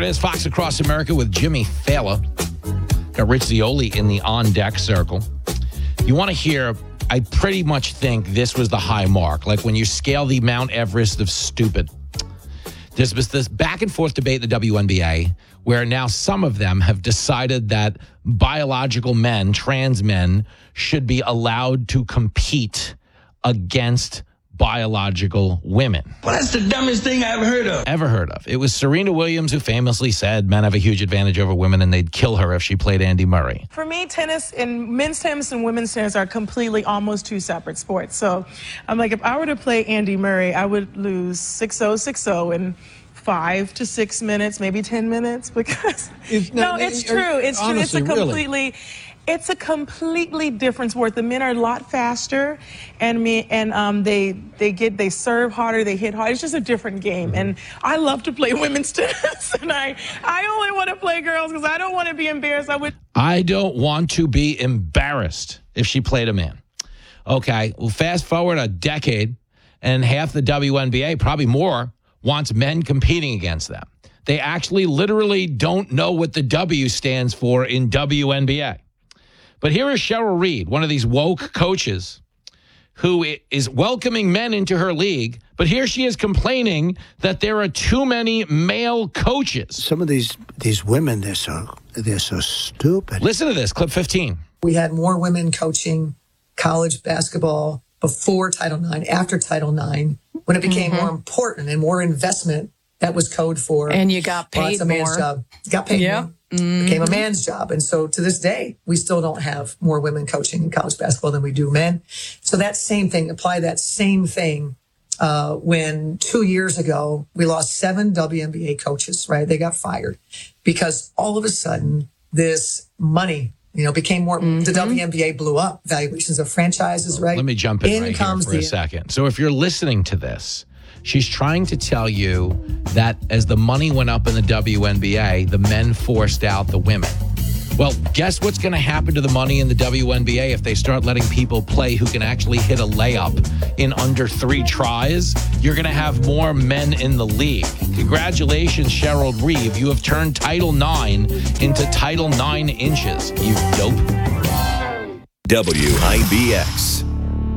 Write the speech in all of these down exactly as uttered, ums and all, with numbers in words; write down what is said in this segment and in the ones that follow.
it is. Fox Across America with Jimmy Fallon. Got Rich Zioli in the on-deck circle. You want to hear, I pretty much think this was the high mark. Like when you scale the Mount Everest of stupid. There's was this back and forth debate in the W N B A where now some of them have decided that biological men, trans men, should be allowed to compete against biological women. Well, that's the dumbest thing I've heard of. Ever heard of. It was Serena Williams who famously said men have a huge advantage over women and they'd kill her if she played Andy Murray. For me, tennis and men's tennis and women's tennis are completely almost two separate sports. So I'm like, if I were to play Andy Murray, I would lose six oh, six oh in five to six minutes, maybe ten minutes because If- no, no, it's are- true. It's true. It's honestly, a really. completely It's a completely different sport. The men are a lot faster, and me and um, they they get they serve harder, they hit hard. It's just a different game, and I love to play women's tennis, and I I only want to play girls because I don't want to be embarrassed. I would. I don't want to be embarrassed if she played a man. Okay, well, fast forward a decade, and half the W N B A, probably more, wants men competing against them. They actually literally don't know what the W stands for in W N B A. But here is Cheryl Reed, one of these woke coaches who is welcoming men into her league. But here she is complaining that there are too many male coaches. Some of these these women, they're so they're so stupid. Listen to this, clip fifteen. We had more women coaching college basketball before Title nine, after Title nine, when it became Mm-hmm. more important and more investment. That was code for. And you got well, paid it's a man's more. job. Got paid Yeah. more. Became a man's job. And so to this day, we still don't have more women coaching in college basketball than we do men. So that same thing, apply that same thing uh, when two years ago, we lost seven W N B A coaches, right? They got fired because all of a sudden this money, you know, became more, the W N B A blew up, valuations of franchises, right? Let me jump in, in right comes here for the, a second. So if you're listening to this, she's trying to tell you that as the money went up in the W N B A, the men forced out the women. Well, guess what's going to happen to the money in the W N B A if they start letting people play who can actually hit a layup in under three tries? You're going to have more men in the league. Congratulations, Cheryl Reeve. You have turned Title nine into Title nine inches, you dope. W I B X.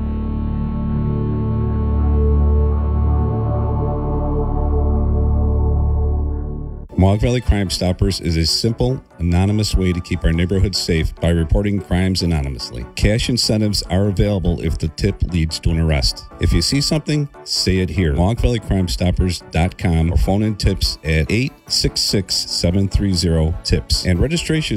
Mohawk Valley Crime Stoppers is a simple, anonymous way to keep our neighborhoods safe by reporting crimes anonymously. Cash incentives are available if the tip leads to an arrest. If you see something, say it here. Mohawk Valley Crime Stoppers dot com or phone in tips at eight six six, seven three zero, TIPS. And registration